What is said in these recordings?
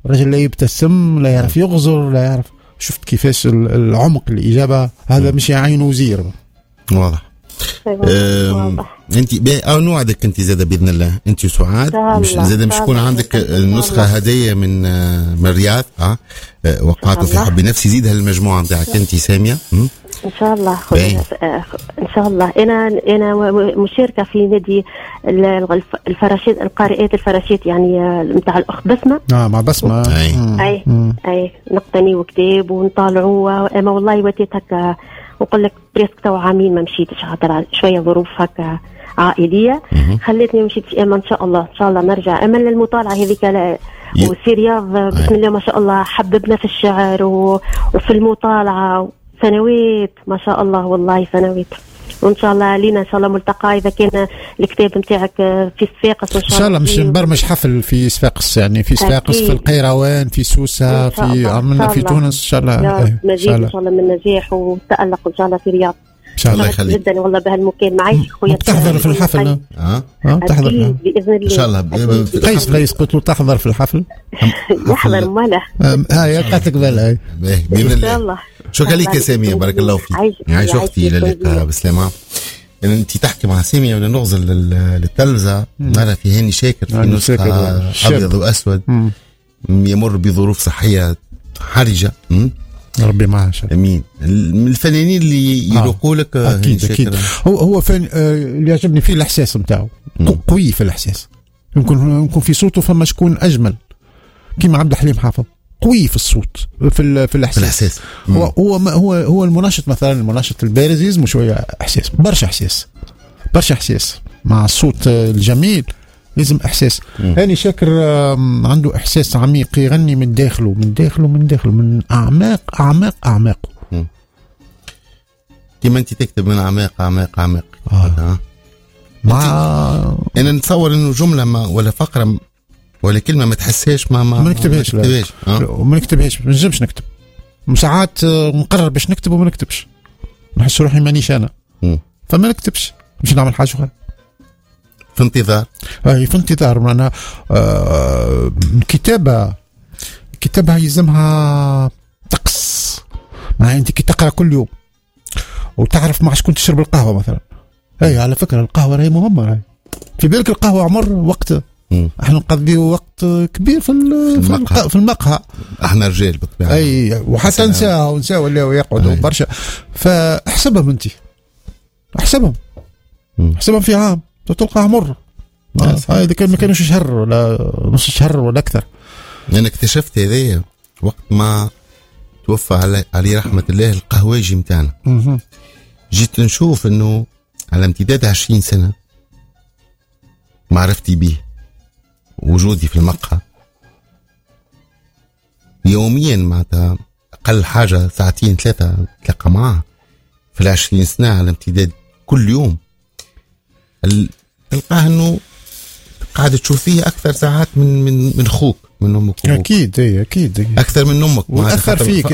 رجل لا يبتسم، لا يعرف يغزر، لا يعرف. شفت كيفاش العمق الإجابة هذا مش عين وزير. واضح. انت او نوعدك انت زاده باذن الله انت وسعاد مش زاده، مش يكون عندك النسخه هديه من الرياض وقعت في حب نفسي. زيدها للمجموعه نتاعك انت ساميه ان شاء الله. ان شاء الله انا مشاركه في نادي الفراشيد، القارئات الفراشيد يعني نتاع الاخت بسمه. مع بسمه. اي نقتني كتاب ونطالعوا. اما والله وديت هكا نقول لك بريسك تو عامين ما مشيتش، خاطر شويه ظروف هكا عائليه خلتني مشيتش. اما ان شاء الله نرجع اما للمطالعه هذيك. وفي رياض بسم الله ما شاء الله حببنا في الشعر وفي المطالعه سنوات ما شاء الله، والله سنوات. وان شاء الله لينا ان شاء الله ملتقى اذا كان الكتاب نتاعك في صفاقس ان شاء الله. مش نبرمج حفل في صفاقس، يعني في صفاقس، في القيروان، في سوسه، في عملنا في تونس ان شاء الله. مزيد ان شاء الله من النجاح والتألق ان شاء الله في رياض ان شاء الله. يخليك جدا والله بهالمكان معايش خويا. تحضر في الحفل؟ تحضر باذن الله ان شاء الله. قيس قلت له تحضر في الحفل. يحضر ماله. هاي قالت لك بالله باذن الله. شكرا لك يا ساميه، بارك الله فيك. عايش اختي للقاء بسلامه. انت تحكي مع ساميه ولا نغزل للتلفزه مره في هاني شاكر في نسخه ابيض واسود يمر بظروف صحيه حرجه. ربي معاه امين. من الفنانين اللي يروقوا لك اكيد. هو فن اللي يعجبني فيه الاحساس نتاعو، قوي في الاحساس. يمكن في صوته فما شكون اجمل كيما عبد الحليم حافظ، قوي في الصوت في الاحساس. هو المناشط مثلا، المناشط البارز يزمو شويه احساس، برشا احساس مع الصوت الجميل لازم احساس. هاني شاكر عنده احساس عميق، يغني من داخله من اعماقه. كيما انت تكتب من اعماق انا نتصور انه جمله ولا فقره ولا كلمه ما تحسهاش ما نكتبهاش. ما نجمش نكتب. ساعات نقرر باش نكتب وما نكتبش، نحس روحي مانيش انا، فما نكتبش، مش نعمل حاجه اخرى. في انتظار انا الكتابه يلزمها طقس. انت كي تقرا كل يوم وتعرف مع شكون تشرب القهوه مثلا. هي على فكره القهوه راهي مهمه. في بالك القهوه عمر وقت احنا نقضي وقت كبير في المقهى احنا رجال بالطبيعه. وحتى نساء ولا يقعدوا برشا. فاحسبهم انت، احسبهم في عام تلقاه مر. هذا كان ما كانوش شهر ولا نص شهر ولا اكثر. انا اكتشفت هذايا وقت ما توفى عليه رحمه الله القهواجي متاعنا. جيت نشوف انه على امتداد 20 سنه معرفتي به، وجودي في المقهى يوميا معناتها اقل حاجه ساعتين ثلاثه تلقى معاه في 20 سنه على امتداد كل يوم. تلقاه انه قاعد تشوف فيه اكثر ساعات من اخوك، من امك. اكيد اكثر من امك. اثر فيك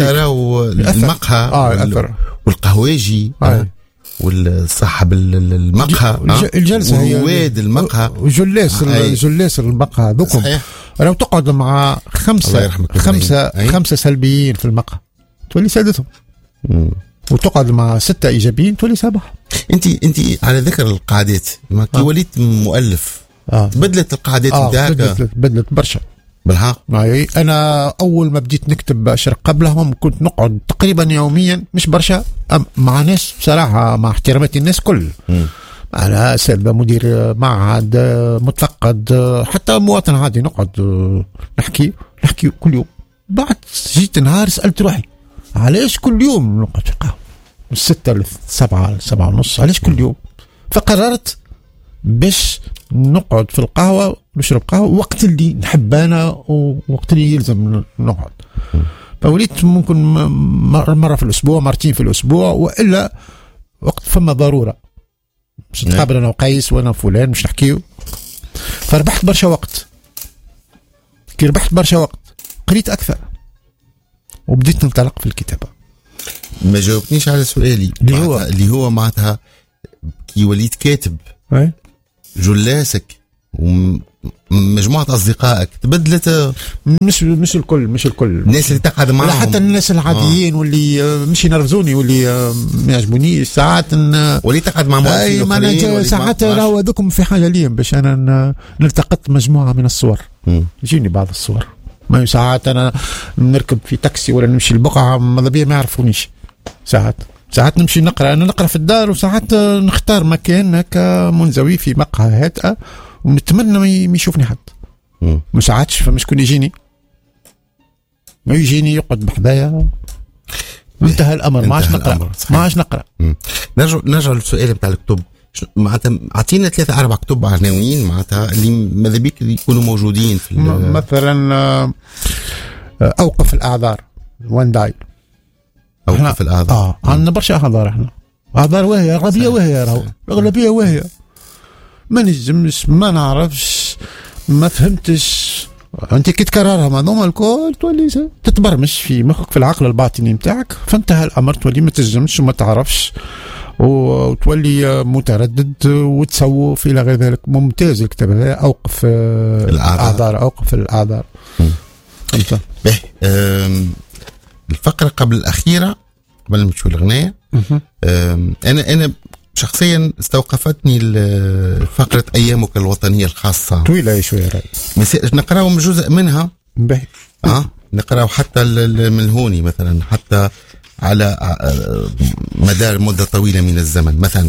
المقهى والقهواجي والصاحب المقهى الجلسه هي وواد المقهى وجلاس المقهى ذوكم. لو تقعد مع خمسه سلبيين في المقهى تولي سادتهم، وتقعد مع 6 ايجابيين تولي سابح. انت على ذكر القعدات كي وليت مؤلف بدلت القعدات نتاعك؟ بدلت برشا بالحق. انا اول ما بديت نكتب اشرق قبلهم كنت نقعد تقريبا يوميا، مش برشا، مع ناس بصراحه مع احتراماتي الناس كل انا سلبة مدير معهد متفقد حتى مواطن عادي، نقعد نحكي كل يوم. بعد جيت نهار سألت روحي علاش كل يوم نقعد في القهوة من 6 ل 7 7:30 علاش كل يوم؟ فقررت باش نقعد في القهوة نشرب قهوة وقت اللي نحب أنا ووقت اللي يلزم نقعد. فوليت ممكن مرة في الأسبوع، مرتين في الأسبوع، وإلا وقت فما ضرورة مش نتقابل أنا وقيس وأنا فلان مش نحكيو. فربحت برشا وقت. كي ربحت برشا وقت قريت أكثر وبديت ننطلق في الكتابة. ما جاوبتنيش على سؤالي اللي هو معناتها كي وليت كاتب جلاسك مجموعة أصدقائك تبدلت؟ مش الكل الناس اللي تقعد معهم، لا حتى الناس العاديين واللي مش ينرفزوني واللي ما يعجبونيش ساعات واللي تقعد مع مؤلفين اخرين ساعات راهو هذوكم في حاجه ليهم باش انا نلتقط مجموعه من الصور. يجيني بعض الصور، ما ساعات انا نركب في تاكسي ولا نمشي البقعه ماذا بيا ما يعرفونيش. ساعات نمشي نقرا في الدار، وساعات نختار مكان هكا منزوي في مقهى هادئه ونتمنى ما يشوفني حد. ما ساعاتش فما شكون يجيني يقعد بحذايا، انتهى الامر. ما عادش نقرا. نرجع للسؤال بتاع الكتب. معناتها اعطينا 3-4 كتب عناوين معناتها اللي ماذا بيك يكونوا موجودين في مثلا اوقف الاعذار وان داي. اوقف الاعذار عندنا برشا اعذار، احنا اعذار واهيه، اغلبيه واهيه، راهو اغلبيه واهيه، ما نجمش، ما نعرفش، ما فهمتش. انت كي تكررها هذوما الكل تولي تتبرمج في مخك، في العقل الباطني نتاعك، فانتهى الامر. تولي ما تنجمش وما تعرفش وتولي متردد وتسوف الى غير ذلك. ممتاز الكتاب هذا، اوقف الاعذار. اوقف الاعذار. الفقره قبل الاخيره قبل ما نمشيو للغنايه، انا شخصيا استوقفتني فقره ايامك الوطنيه الخاصه، طويله شويه نقراو من جزء منها. نقراو حتى من هوني مثلا، حتى على مدار مدة طويلة من الزمن. مثلا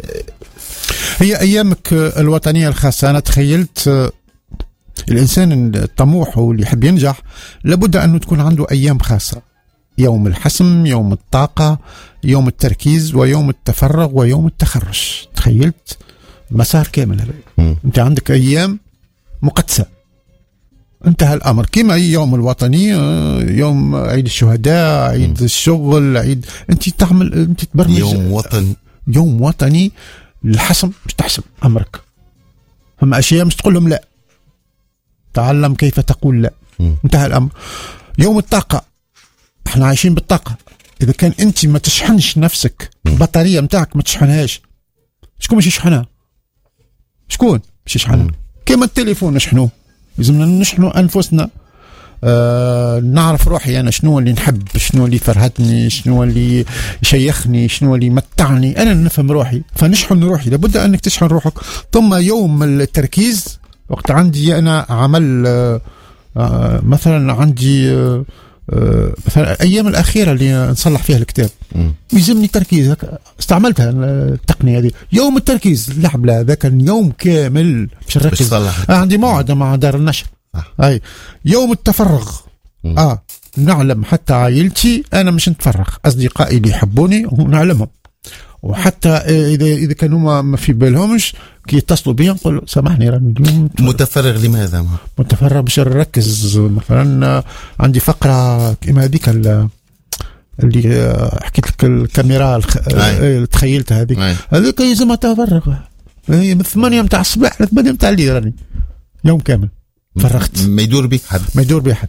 هي أيامك الوطنية الخاصة، أنا تخيلت الإنسان الطموح واللي يحب ينجح لابد أنه تكون عنده أيام خاصة: يوم الحسم، يوم الطاقة، يوم التركيز، ويوم التفرغ، ويوم التخرج. تخيلت مسار كامل هذا. أنت عندك أيام مقدسة، انتهى الامر. كما يوم الوطني، يوم عيد الشهداء، عيد الشغل، عيد انت تعمل، انت تبرمج يوم وطني للحسم. مش تحسم امرك، فما اشياء مش تقول لهم لا، تعلم كيف تقول لا. انتهى الامر. يوم الطاقه، احنا عايشين بالطاقه. اذا كان انت ما تشحنش نفسك، البطاريه نتاعك ما تشحنهاش، شكون باش يشحنها؟ شكون باش يشحنها؟ كما التليفون نشحنوه، لازمنا نشحنوا أنفسنا. نعرف روحي أنا شنو اللي نحب، شنو اللي فرهتني، شنو اللي شيخني، شنو اللي متعني. أنا نفهم روحي فنشحن روحي. لابد أنك تشحن روحك. ثم يوم التركيز، وقت عندي أنا عمل مثلا، عندي مثلا أيام الأخيرة اللي نصلح فيها الكتاب يلزمني تركيز. استعملتها التقنية هذه، يوم التركيز. لحب ذا كان يوم كامل باش نركز. عندي موعد مع دار النشر. أي يوم التفرغ. نعلم حتى عائلتي أنا مش نتفرغ، أصدقائي اللي يحبوني ونعلمهم، وحتى إذا كانوا ما في بالهمش كي يتصلوا بي نقول سامحني راني اليوم متفرغ. لماذا متفرغ؟ باش نركز. مثلا عندي فقرة كما هذيك اللي حكيت لك، الكاميرا اللي تخيلتها هذيك يلزمها تفرغ. هي من 8 متاع الصباح ل 8 متاع الليل راني يوم كامل فرغت. ما يدور بك حد.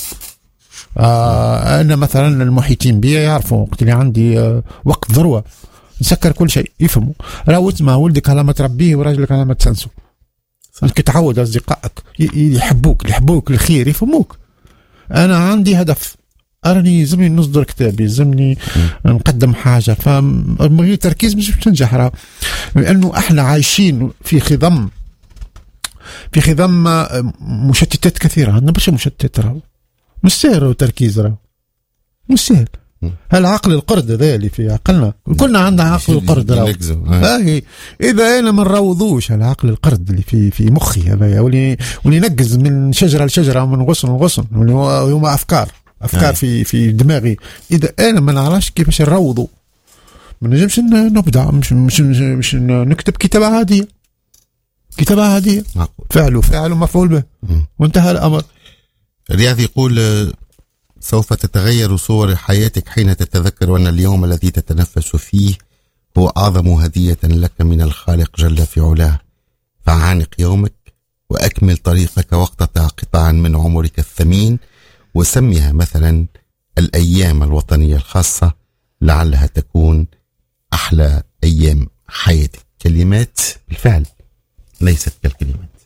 أنا مثلا المحيطين بي يعرفوا وقت اللي عندي وقت ذروة نسكر كل شيء، يفهموا. راهو اسمع ولدك على ما تربيه وراجلك على ما تسنسه. انك تعود اصدقائك يحبوك الخير، يفهموك. انا عندي هدف، راني يلزمني نصدر كتاب، يلزمني نقدم حاجه، فمن غير تركيز مش تنجح. راه لانه احنا عايشين في خضم مشتتات كثيره. عندنا برشا مشتتات، راه مش سهل تركيز، راه مش سهل. هالعقل القرد ذا اللي في عقلنا، كلنا عندنا عقل القرد. إذا أنا ما نروضوش العقل القرد اللي في مخي هذا، واللي نقز من شجرة لشجرة ومن غصن لغصن، واللي هو أفكار في دماغي. إذا أنا ما نعرفش كيفاش نروضه ما نجمش نبدع. مش نكتب كتابة عادية. فعل مفعول به وانتهى الأمر. رياض يقول: سوف تتغير صور حياتك حين تتذكر أن اليوم الذي تتنفس فيه هو أعظم هدية لك من الخالق جل في علاه، فعانق يومك وأكمل طريقك واقتطع قطعا من عمرك الثمين، وسميها مثلا الأيام الوطنية الخاصة، لعلها تكون أحلى أيام حياتك. كلمات بالفعل ليست كالكلمات.